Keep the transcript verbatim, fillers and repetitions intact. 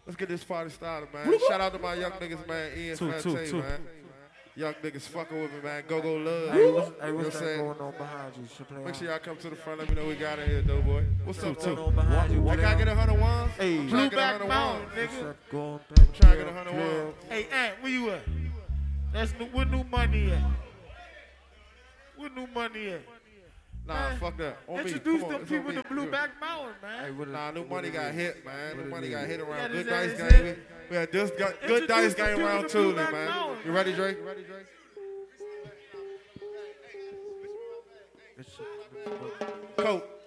Let's get this party started, man. Shout out to my young niggas, man. Ian Fante, man. Young niggas fucking with me, man. Go, go, love. Hey, what's, hey, you know what's what that I'm going on behind you? Chaplain? Make sure y'all come to the front. Let me know we got in here, though, boy. What's up, What's going too? on behind you? Hey, can I get a hundred ones? Hey, I'm trying Blue to get a Back hundred Mountain, ones. nigga. What's up going I'm trying to get a hundred Twelve. ones. Hey, Ant, where you at? That's new, where new money at? Where new money at? Nah, Man, fuck that. On me. Introduce Come on, them it's on people me. to Blue Back Mountain, man. Hey, what is- Nah, new what money it got is? hit, man. New What money it got is? hit around Yeah, good this dice is game. it. We, we had this gu- good Introduce dice the game people round to two, Blue Back man. Mountain, You ready, man. Drake? It's- Coke.